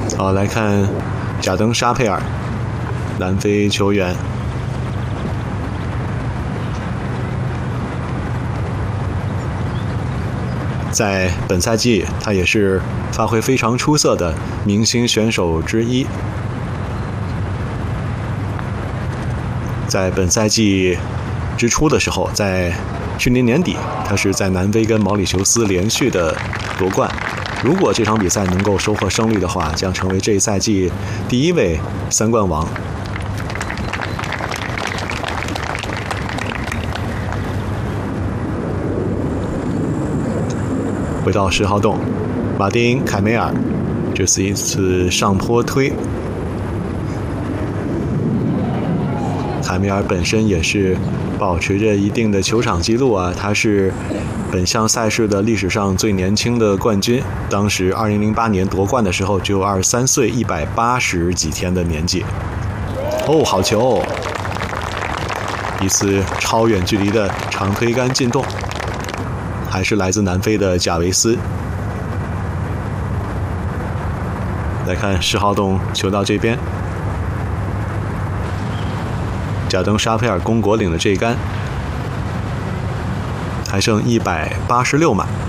好，来看贾登·沙佩尔，南非球员。在本赛季，他也是发挥非常出色的明星选手之一。在本赛季之初的时候，在去年年底，他是在南非跟毛里求斯连续的夺冠。如果这场比赛能够收获胜利的话，将成为这一赛季第一位3冠王。回到10号洞，马丁·凯梅尔，这是一次上坡推。凯梅尔本身也是保持着一定的球场纪录啊，他是本项赛事的历史上最年轻的冠军。当时2008年夺冠的时候，只有23岁，180几天的年纪。哦，好球！一次超远距离的长推杆进洞。还是来自南非的贾维斯。来看10号洞球到这边，贾登·沙佩尔攻果岭的这一杆，还剩186码。